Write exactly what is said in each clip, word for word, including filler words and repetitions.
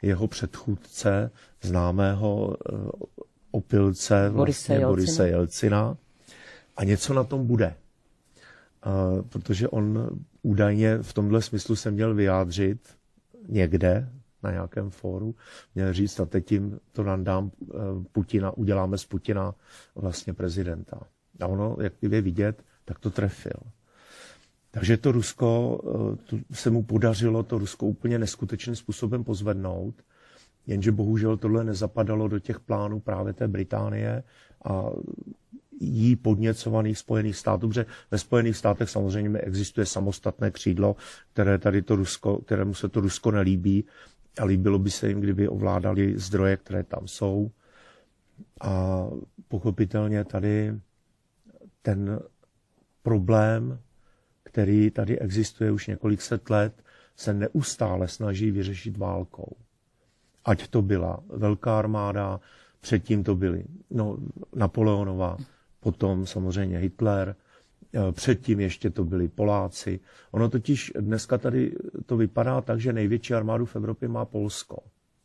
jeho předchůdce, známého opilce vlastně Borise Borise Jelcina. A něco na tom bude. Uh, protože on údajně v tomhle smyslu se měl vyjádřit někde, na nějakém fóru, měl říct, a teď tím to nandám Putina, uděláme z Putina vlastně prezidenta. A ono, jak je vidět, tak to trefil. Takže to Rusko, to se mu podařilo to Rusko úplně neskutečným způsobem pozvednout, jenže bohužel tohle nezapadalo do těch plánů právě té Británie a jí podněcovaných Spojených států, protože ve Spojených státech samozřejmě existuje samostatné křídlo, které tady to Rusko, kterému se to Rusko nelíbí a líbilo by se jim, kdyby ovládali zdroje, které tam jsou. A pochopitelně tady ten problém, který tady existuje už několik set let, se neustále snaží vyřešit válkou. Ať to byla velká armáda, předtím to byly no, Napoleonova, potom samozřejmě Hitler, předtím ještě to byli Poláci. Ono totiž dneska tady to vypadá tak, že největší armádu v Evropě má Polsko.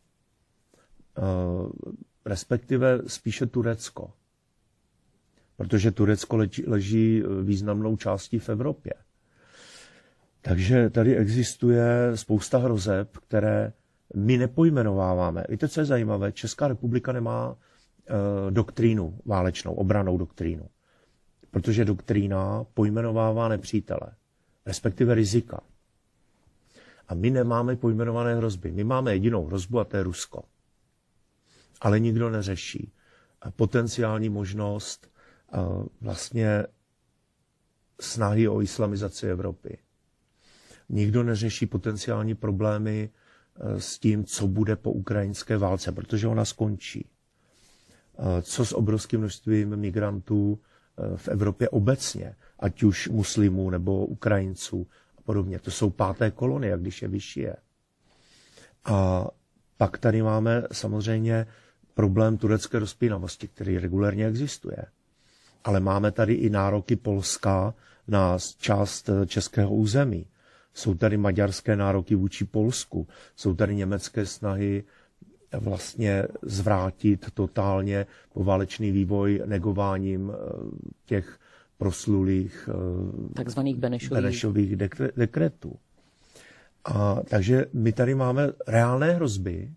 Respektive spíše Turecko. Protože Turecko leží, leží významnou částí v Evropě. Takže tady existuje spousta hrozeb, které my nepojmenováváme. Víte, co je zajímavé? Česká republika nemá uh, doktrínu, válečnou, obrannou doktrínu. Protože doktrína pojmenovává nepřítele, respektive rizika. A my nemáme pojmenované hrozby. My máme jedinou hrozbu a to je Rusko. Ale nikdo neřeší potenciální možnost uh, vlastně snahy o islamizaci Evropy. Nikdo neřeší potenciální problémy s tím, co bude po ukrajinské válce, protože ona skončí. Co s obrovským množstvím migrantů v Evropě obecně, ať už muslimů nebo Ukrajinců a podobně. To jsou páté kolony, jak když je vyšije. A pak tady máme samozřejmě problém turecké rozpínavosti, který regulérně existuje. Ale máme tady i nároky Polska na část českého území. Jsou tady maďarské nároky vůči Polsku, jsou tady německé snahy vlastně zvrátit totálně poválečný vývoj negováním těch proslulých takzvaných Benešových, Benešových dekretů. A, takže my tady máme reálné hrozby,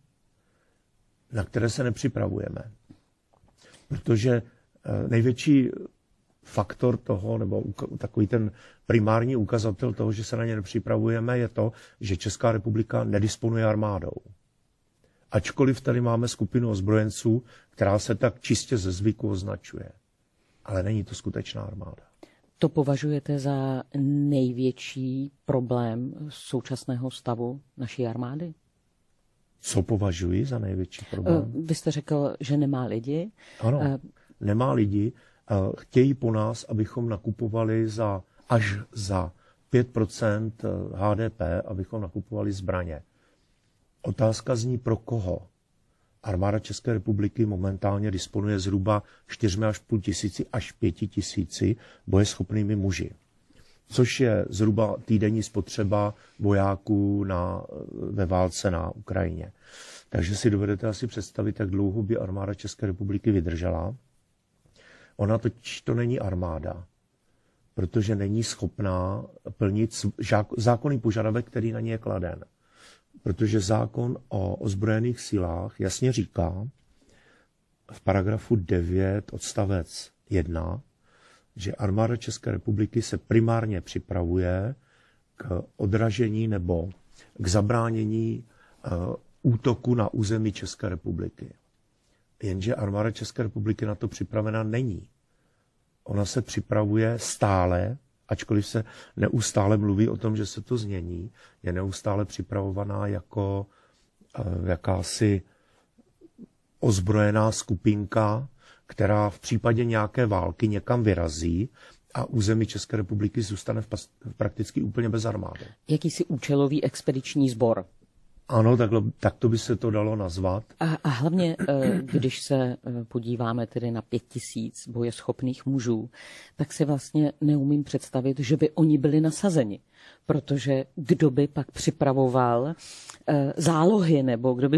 na které se nepřipravujeme. Protože největší faktor toho, nebo takový ten primární ukazatel toho, že se na ně nepřipravujeme, je to, že Česká republika nedisponuje armádou. Ačkoliv tady máme skupinu ozbrojenců, která se tak čistě ze zvyku označuje. Ale není to skutečná armáda. To považujete za největší problém současného stavu naší armády? Co považuji za největší problém? Vy jste řekl, že nemá lidi. Ano, nemá lidi. Chtějí po nás, abychom nakupovali za, až za pět procent H D P, abychom nakupovali zbraně. Otázka zní pro koho. Armáda České republiky momentálně disponuje zhruba čtyřmi až půl tisíci až pěti tisíci bojeschopnými muži. Což je zhruba týdenní spotřeba vojáků na, ve válce na Ukrajině. Takže si dovedete asi představit, jak dlouho by armáda České republiky vydržela. Ona totiž to není armáda, protože není schopná plnit zákonný požadavek, který na ně je kladen. Protože zákon o ozbrojených silách jasně říká v paragrafu devět odstavec jedna, že armáda České republiky se primárně připravuje k odražení nebo k zabránění uh, útoku na území České republiky. Jenže armáda České republiky na to připravena není. Ona se připravuje stále, ačkoliv se neustále mluví o tom, že se to změní, je neustále připravovaná jako uh, jakási ozbrojená skupinka, která v případě nějaké války někam vyrazí a území České republiky zůstane v pas- prakticky úplně bez armády. Jakýsi účelový expediční sbor. Ano, takhle, tak to by se to dalo nazvat. A, a hlavně, když se podíváme tedy na pět tisíc bojeschopných mužů, tak si vlastně neumím představit, že by oni byli nasazeni. Protože kdo by pak připravoval zálohy, nebo kdo by